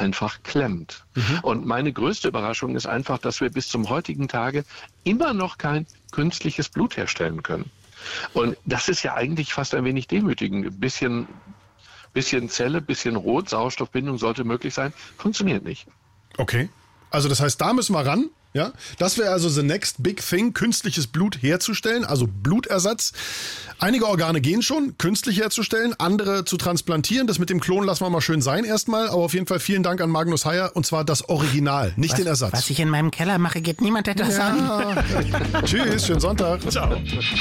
einfach klemmt. Und meine größte Überraschung ist einfach, dass wir bis zum heutigen Tage immer noch kein künstliches Blut herstellen können. Und das ist ja eigentlich fast ein wenig demütigend. Ein bisschen Zelle, bisschen Rot, Sauerstoffbindung sollte möglich sein. Funktioniert nicht. Okay. Also das heißt, da müssen wir ran. Ja? Das wäre also the next big thing, künstliches Blut herzustellen, also Blutersatz. Einige Organe gehen schon, künstlich herzustellen, andere zu transplantieren. Das mit dem Klon lassen wir mal schön sein erstmal. Aber auf jeden Fall vielen Dank an Magnus Heyer, und zwar das Original, nicht den Ersatz. Was ich in meinem Keller mache, geht niemand etwas an. Tschüss, schönen Sonntag. Ciao.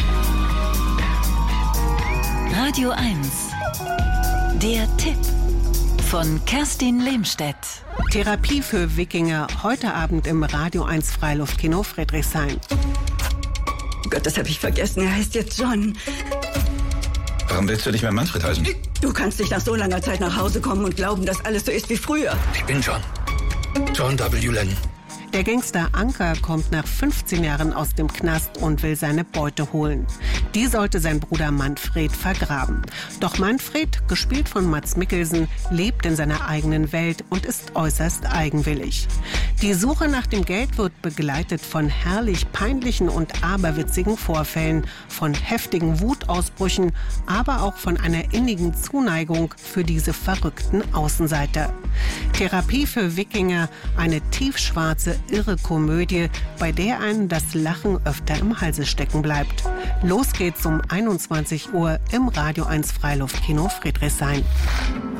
Radio 1. Der Tipp von Kerstin Lehmstedt. Therapie für Wikinger, heute Abend im Radio 1 Freiluftkino Friedrichshain. Gott, das habe ich vergessen. Er heißt jetzt John. Warum willst du nicht mehr Manfred heißen? Du kannst nicht nach so langer Zeit nach Hause kommen und glauben, dass alles so ist wie früher. Ich bin John. John W. Lennon. Der Gangster Anker kommt nach 15 Jahren aus dem Knast und will seine Beute holen. Die sollte sein Bruder Manfred vergraben. Doch Manfred, gespielt von Mads Mikkelsen, lebt in seiner eigenen Welt und ist äußerst eigenwillig. Die Suche nach dem Geld wird begleitet von herrlich peinlichen und aberwitzigen Vorfällen, von heftigen Wutausbrüchen, aber auch von einer innigen Zuneigung für diese verrückten Außenseiter. Therapie für Wikinger, eine tiefschwarze, irre Komödie, bei der einem das Lachen öfter im Halse stecken bleibt. Los geht's um 21 Uhr im Radio 1 Freiluftkino Friedrichshain.